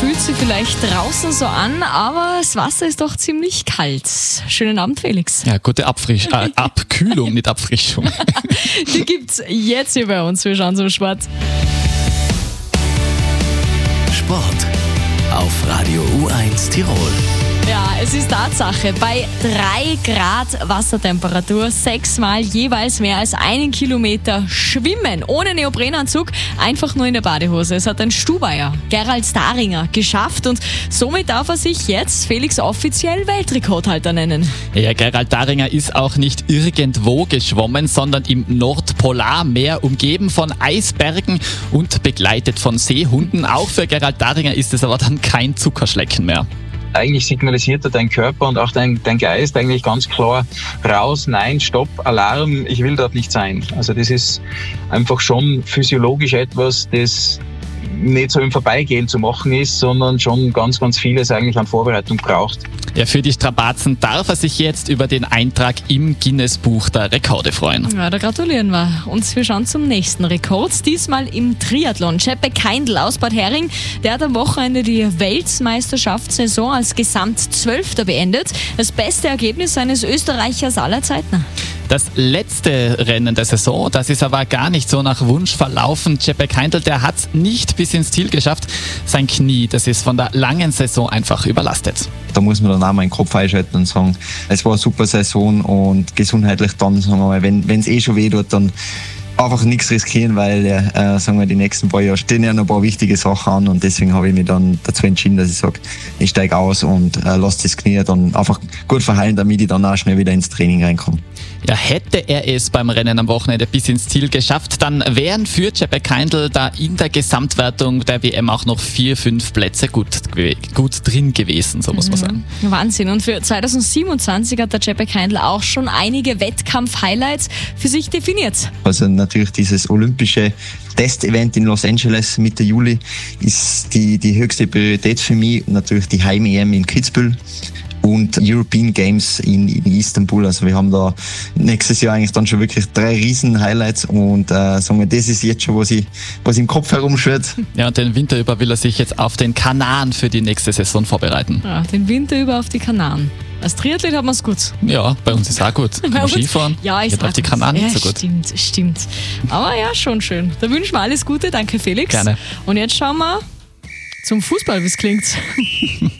fühlt sich vielleicht draußen so an, aber das Wasser ist doch ziemlich kalt. Schönen Abend, Felix. Ja, gute Abkühlung, nicht Abfrischung. Die gibt's jetzt hier bei uns. Wir schauen zum Sport. Sport auf Radio U1 Tirol. Ja, es ist Tatsache. Bei 3 Grad Wassertemperatur 6-mal jeweils mehr als 1 Kilometer schwimmen. Ohne Neoprenanzug, einfach nur in der Badehose. Es hat ein Stubaier, Gerald Daringer, geschafft und somit darf er sich jetzt Felix offiziell Weltrekordhalter nennen. Ja, Gerald Daringer ist auch nicht irgendwo geschwommen, sondern im Nordpolarmeer, umgeben von Eisbergen und begleitet von Seehunden. Auch für Gerald Daringer ist es aber dann kein Zuckerschlecken mehr. Eigentlich signalisiert dein Körper und auch dein Geist eigentlich ganz klar raus, nein, stopp, Alarm, ich will dort nicht sein. Also das ist einfach schon physiologisch etwas, das nicht so im Vorbeigehen zu machen ist, sondern schon ganz, ganz vieles eigentlich an Vorbereitung braucht. Ja, für die Strapazen darf er sich jetzt über den Eintrag im Guinness-Buch der Rekorde freuen. Ja, da gratulieren wir. Und wir schauen zum nächsten Rekord. Diesmal im Triathlon. Jeppe Keindl aus Bad Hering, der hat am Wochenende die Weltmeisterschaftssaison als Gesamt-12. beendet. Das beste Ergebnis eines Österreichers aller Zeiten. Das letzte Rennen der Saison, das ist aber gar nicht so nach Wunsch verlaufen. Jeppe Keindl, der hat es nicht bis ins Ziel geschafft. Sein Knie, das ist von der langen Saison einfach überlastet. Da muss man dann auch mal den Kopf einschalten und sagen, es war eine super Saison und gesundheitlich dann, sagen wir mal, wenn es schon weh tut, dann einfach nichts riskieren, weil sagen wir, die nächsten paar Jahre stehen ja noch ein paar wichtige Sachen an und deswegen habe ich mich dann dazu entschieden, dass ich sage, ich steige aus und lasse das Knie dann einfach gut verheilen, damit ich dann auch schnell wieder ins Training reinkomme. Ja, hätte er es beim Rennen am Wochenende bis ins Ziel geschafft, dann wären für Jeppe Keindl da in der Gesamtwertung der WM auch noch 4-5 Plätze gut drin gewesen, so muss man sagen. Wahnsinn. Und für 2027 hat der Jeppe Keindl auch schon einige Wettkampf-Highlights für sich definiert. Also natürlich dieses olympische Testevent in Los Angeles Mitte Juli ist die höchste Priorität für mich. Natürlich die Heim-EM in Kitzbühel und European Games in Istanbul. Also wir haben da nächstes Jahr eigentlich dann schon wirklich 3 Riesen-Highlights und sagen wir, das ist jetzt schon, was im Kopf herumschwirrt. Ja, und den Winter über will er sich jetzt auf den Kanaren für die nächste Saison vorbereiten. Ja, den Winter über auf die Kanaren. Als Triathlet hat man es gut. Ja, bei uns ist es auch gut. Beim Skifahren geht auf die Kanaren nicht so gut. Stimmt. Aber ja, schon schön. Da wünschen wir alles Gute. Danke, Felix. Gerne. Und jetzt schauen wir zum Fußball, wie es klingt.